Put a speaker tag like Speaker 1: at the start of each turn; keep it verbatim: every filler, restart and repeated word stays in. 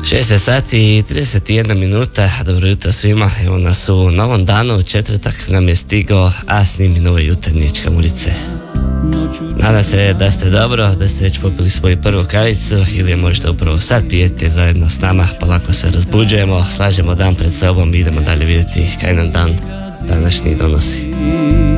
Speaker 1: šest sati i trideset jedna minuta, dobro jutro svima, evo nas u novom danu, četvrtak nam je stigao, a s njim i nove jutarnje čkamulice. Nadam se da ste dobro, da ste već popili svoju prvu kavicu ili je možda upravo sad pijete zajedno s nama, pa lako se razbuđujemo, slažemo dan pred sobom i idemo dalje vidjeti kaj nam dan današnji donosi.